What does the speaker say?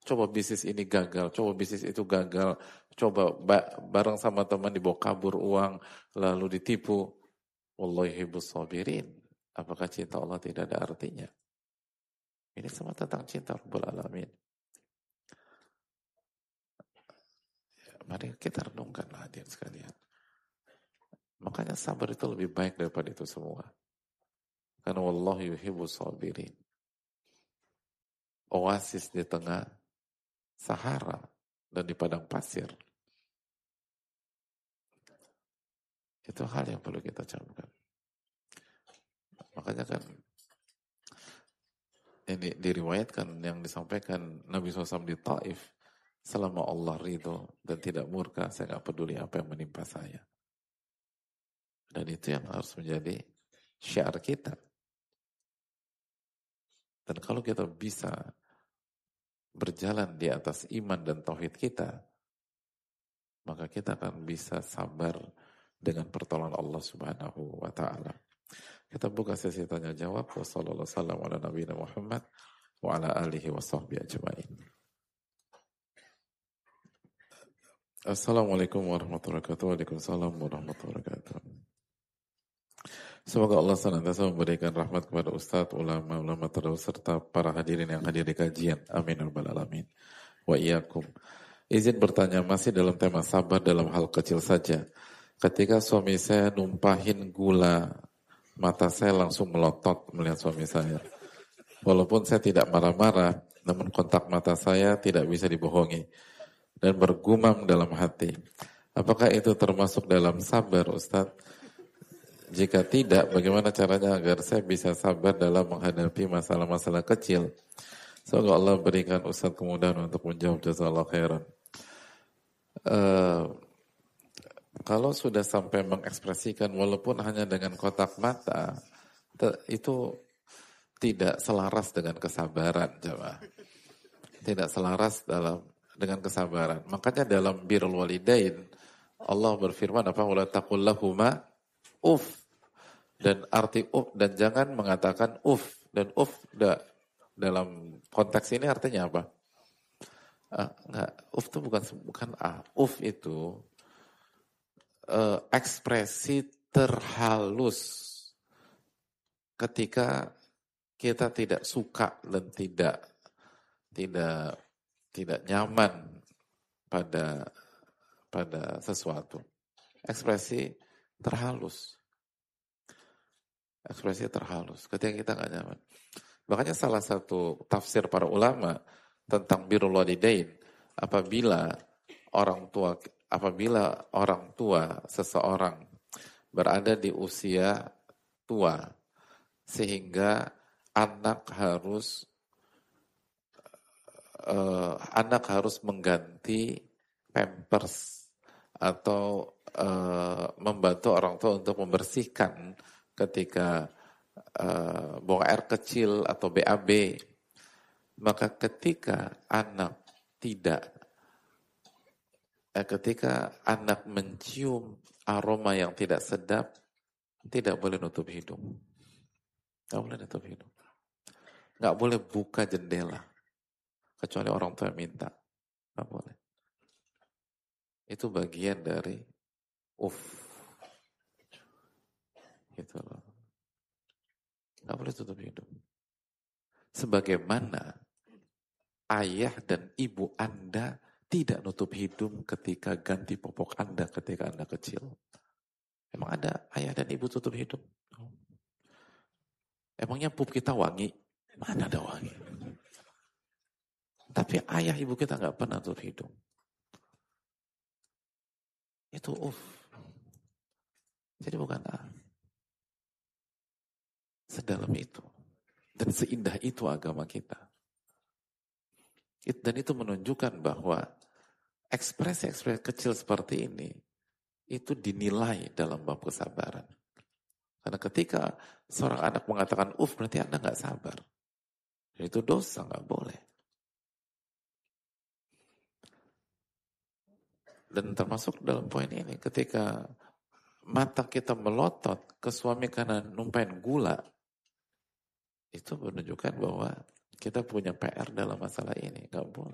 coba bisnis ini gagal, coba bisnis itu gagal, coba bareng sama teman dibawa kabur uang, lalu ditipu. Wallahu yuhibbus sabirin. Apakah cinta Allah tidak ada artinya? Ini semua tentang cinta Rabbul Alamin. Mari kita renungkan hadirin sekalian. Makanya sabar itu lebih baik daripada itu semua. Karena wallahu yuhibbus sabirin. Oasis di tengah Sahara dan di padang pasir. Itu hal yang perlu kita camkan. Makanya kan ini diriwayatkan yang disampaikan Nabi SAW di Taif, selama Allah ridho dan tidak murka, saya nggak peduli apa yang menimpa saya. Dan itu yang harus menjadi syiar kita. Dan kalau kita bisa berjalan di atas iman dan tauhid kita, maka kita akan bisa sabar dengan pertolongan Allah Subhanahu wa taala. Kita buka sesi tanya jawab. Wassallallahu wasallam ala nabiyina Muhammad wa ala alihi wa sahbihi ajma'in. Assalamualaikum warahmatullahi wabarakatuh. Waalaikumsalam warahmatullahi wabarakatuh. Semoga Allah senantiasa memberikan rahmat kepada Ustadz, ulama terdahulu serta para hadirin yang hadir di kajian. Amin ya rabbal alamin. Wa iyyakum. Izin bertanya, masih dalam tema sabar dalam hal kecil saja. Ketika suami saya numpahin gula, mata saya langsung melotot melihat suami saya. Walaupun saya tidak marah-marah, namun kontak mata saya tidak bisa dibohongi dan bergumam dalam hati. Apakah itu termasuk dalam sabar, Ustadz? Jika tidak, bagaimana caranya agar saya bisa sabar dalam menghadapi masalah-masalah kecil? Semoga Allah berikan Ustadz kemudahan untuk menjawab. Jazakallahu khairan. Kalau sudah sampai mengekspresikan walaupun hanya dengan kotak mata, itu tidak selaras dengan kesabaran, jemaah. Tidak selaras dengan kesabaran. Makanya dalam birrul walidain Allah berfirman apa? Wala taqul lahuma uf. Dan arti uf, dan jangan mengatakan uf. Dan uf dalam konteks ini artinya apa? Enggak, uf itu bukan uf itu ekspresi terhalus ketika kita tidak suka dan tidak nyaman pada sesuatu. Ekspresi terhalus. Ekspresi terhalus ketika kita nggak nyaman. Makanya salah satu tafsir para ulama tentang birrul walidain, apabila orang tua seseorang berada di usia tua sehingga anak harus mengganti pampers atau membantu orang tua untuk membersihkan ketika buang air kecil atau BAB, maka ketika anak mencium aroma yang tidak sedap, tidak boleh nutup hidung. Nggak boleh nutup hidung. Nggak boleh buka jendela. Kecuali orang tua yang minta. Nggak boleh. Itu bagian dari gitu loh. Nggak boleh tutup hidung. Sebagaimana ayah dan ibu Anda tidak nutup hidung ketika ganti popok Anda ketika Anda kecil. Emang ada ayah dan ibu tutup hidung? Emangnya pup kita wangi? Mana ada wangi? Tapi ayah ibu kita nggak pernah tutup hidung. Itu Jadi bukan sedalam itu. Dan seindah itu agama kita. Dan itu menunjukkan bahwa ekspresi-ekspresi kecil seperti ini itu dinilai dalam bab kesabaran. Karena ketika seorang anak mengatakan berarti Anda nggak sabar. Dan itu dosa, nggak boleh. Dan termasuk dalam poin ini, ketika mata kita melotot ke suami karena numpain gula, itu menunjukkan bahwa kita punya PR dalam masalah ini, nggak boleh.